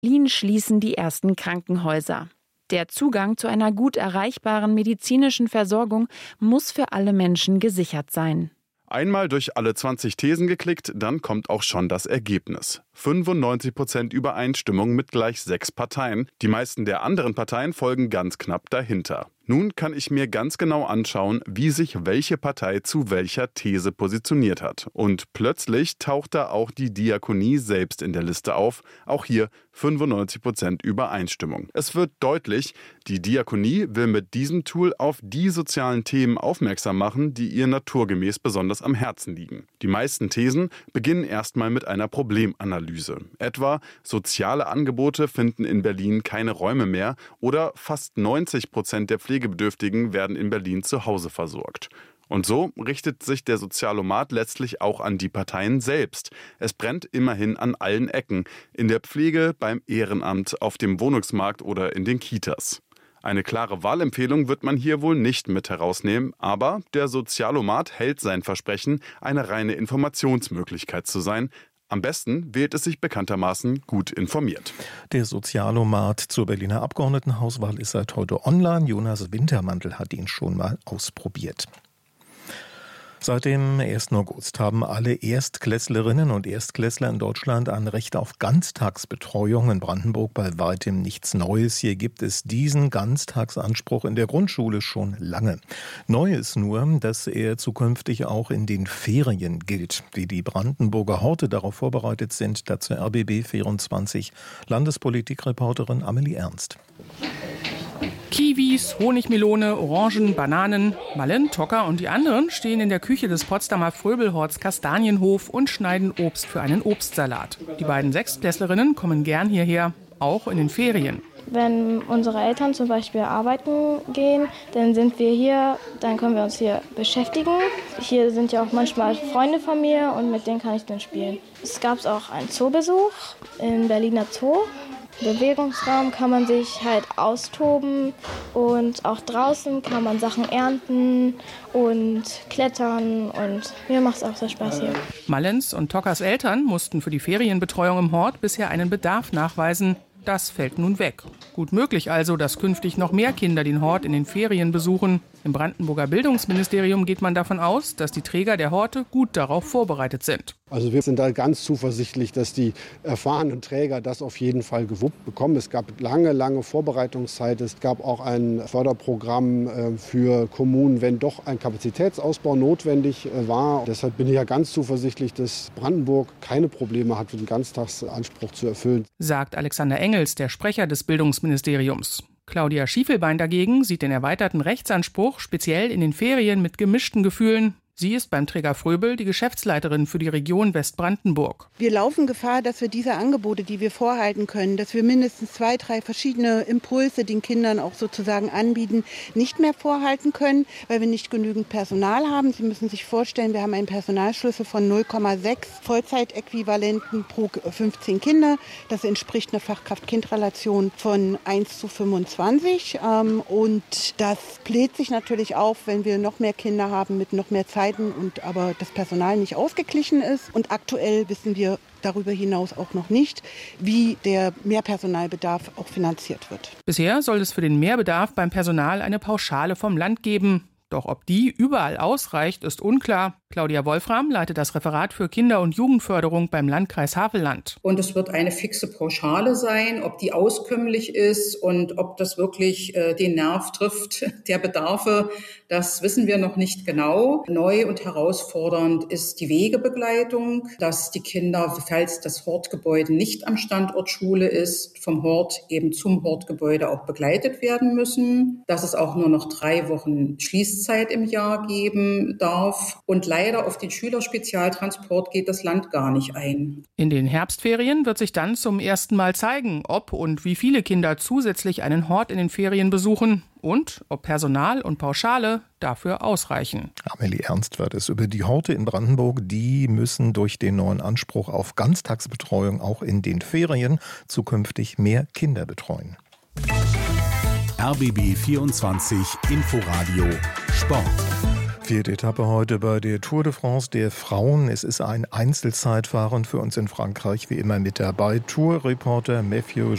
In Berlin schließen die ersten Krankenhäuser. Der Zugang zu einer gut erreichbaren medizinischen Versorgung muss für alle Menschen gesichert sein. Einmal durch alle 20 Thesen geklickt, dann kommt auch schon das Ergebnis. 95% Übereinstimmung mit gleich 6 Parteien. Die meisten der anderen Parteien folgen ganz knapp dahinter. Nun kann ich mir ganz genau anschauen, wie sich welche Partei zu welcher These positioniert hat. Und plötzlich taucht da auch die Diakonie selbst in der Liste auf. Auch hier 95% Übereinstimmung. Es wird deutlich, die Diakonie will mit diesem Tool auf die sozialen Themen aufmerksam machen, die ihr naturgemäß besonders am Herzen liegen. Die meisten Thesen beginnen erstmal mit einer Problemanalyse. Etwa, soziale Angebote finden in Berlin keine Räume mehr oder fast 90% der Pflegebedürftigen werden in Berlin zu Hause versorgt. Und so richtet sich der Sozialomat letztlich auch an die Parteien selbst. Es brennt immerhin an allen Ecken. In der Pflege, beim Ehrenamt, auf dem Wohnungsmarkt oder in den Kitas. Eine klare Wahlempfehlung wird man hier wohl nicht mit herausnehmen, aber der Sozialomat hält sein Versprechen, eine reine Informationsmöglichkeit zu sein. Am besten wählt es sich bekanntermaßen gut informiert. Der Sozialomat zur Berliner Abgeordnetenhauswahl ist seit heute online. Jonas Wintermantel hat ihn schon mal ausprobiert. Seit dem 1. August haben alle Erstklässlerinnen und Erstklässler in Deutschland ein Recht auf Ganztagsbetreuung. In Brandenburg bei weitem nichts Neues. Hier gibt es diesen Ganztagsanspruch in der Grundschule schon lange. Neu ist nur, dass er zukünftig auch in den Ferien gilt. Wie die Brandenburger Horte darauf vorbereitet sind, dazu RBB 24 Landespolitikreporterin Amelie Ernst. Kiwis, Honigmelone, Orangen, Bananen, Mallen, Tocker und die anderen stehen in der Küche des Potsdamer Fröbelhorts Kastanienhof und schneiden Obst für einen Obstsalat. Die beiden Sechstklässlerinnen kommen gern hierher, auch in den Ferien. Wenn unsere Eltern zum Beispiel arbeiten gehen, dann sind wir hier, dann können wir uns hier beschäftigen. Hier sind ja auch manchmal Freunde von mir und mit denen kann ich dann spielen. Es gab auch einen Zoobesuch im Berliner Zoo. Im Bewegungsraum kann man sich halt austoben und auch draußen kann man Sachen ernten und klettern und mir macht es auch sehr Spaß hier. Mallens und Tockers Eltern mussten für die Ferienbetreuung im Hort bisher einen Bedarf nachweisen. Das fällt nun weg. Gut möglich also, dass künftig noch mehr Kinder den Hort in den Ferien besuchen. Im Brandenburger Bildungsministerium geht man davon aus, dass die Träger der Horte gut darauf vorbereitet sind. Also wir sind da ganz zuversichtlich, dass die erfahrenen Träger das auf jeden Fall gewuppt bekommen. Es gab lange Vorbereitungszeit. Es gab auch ein Förderprogramm für Kommunen, wenn doch ein Kapazitätsausbau notwendig war. Deshalb bin ich ja ganz zuversichtlich, dass Brandenburg keine Probleme hat, den Ganztagsanspruch zu erfüllen. Sagt Alexander Engels, der Sprecher des Bildungsministeriums. Claudia Schiefelbein dagegen sieht den erweiterten Rechtsanspruch speziell in den Ferien mit gemischten Gefühlen. Sie ist beim Träger Fröbel die Geschäftsleiterin für die Region Westbrandenburg. Wir laufen Gefahr, dass wir diese Angebote, die wir vorhalten können, dass wir mindestens 2, 3 verschiedene Impulse den Kindern auch sozusagen anbieten, nicht mehr vorhalten können, weil wir nicht genügend Personal haben. Sie müssen sich vorstellen, wir haben einen Personalschlüssel von 0,6 Vollzeitäquivalenten pro 15 Kinder. Das entspricht einer Fachkraft-Kind-Relation von 1:25. Und das bläht sich natürlich auf, wenn wir noch mehr Kinder haben mit noch mehr Zeit. Und aber das Personal nicht ausgeglichen ist. Und aktuell wissen wir darüber hinaus auch noch nicht, wie der Mehrpersonalbedarf auch finanziert wird. Bisher soll es für den Mehrbedarf beim Personal eine Pauschale vom Land geben. Doch ob die überall ausreicht, ist unklar. Claudia Wolfram leitet das Referat für Kinder- und Jugendförderung beim Landkreis Havelland. Und es wird eine fixe Pauschale sein, ob die auskömmlich ist und ob das wirklich den Nerv trifft der Bedarfe, das wissen wir noch nicht genau. Neu und herausfordernd ist die Wegebegleitung, dass die Kinder, falls das Hortgebäude nicht am Standort Schule ist, vom Hort eben zum Hortgebäude auch begleitet werden müssen, dass es auch nur noch 3 Wochen Schließzeit im Jahr geben darf und leider auf den Schülerspezialtransport geht das Land gar nicht ein. In den Herbstferien wird sich dann zum ersten Mal zeigen, ob und wie viele Kinder zusätzlich einen Hort in den Ferien besuchen und ob Personal und Pauschale dafür ausreichen. Amelie Ernst war das über die Horte in Brandenburg. Die müssen durch den neuen Anspruch auf Ganztagsbetreuung auch in den Ferien zukünftig mehr Kinder betreuen. RBB 24 Inforadio Sport. 4. Etappe heute bei der Tour de France der Frauen. Es ist ein Einzelzeitfahren für uns in Frankreich, wie immer mit dabei. Tourreporter Mathieu